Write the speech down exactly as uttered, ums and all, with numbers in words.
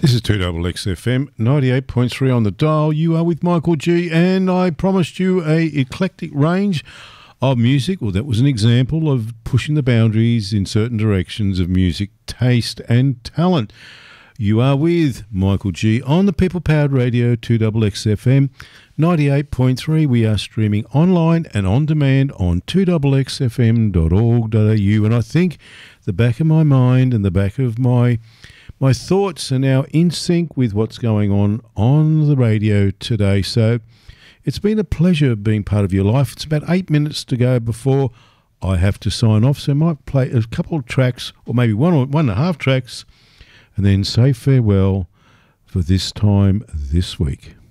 This is two X X F M, ninety-eight point three on the dial. You are with Michael G, and I promised you a eclectic range of music. Well, that was an example of pushing the boundaries in certain directions of music taste and talent. You are with Michael G on the People Powered Radio two X X F M, ninety-eight point three. We are streaming online and on demand on two X X F M dot org dot A U. And I think the back of my mind and the back of my My thoughts are now in sync with what's going on on the radio today. So it's been a pleasure being part of your life. It's about eight minutes to go before I have to sign off. So I might play a couple of tracks, or maybe one or one and a half tracks, and then say farewell for this time this week.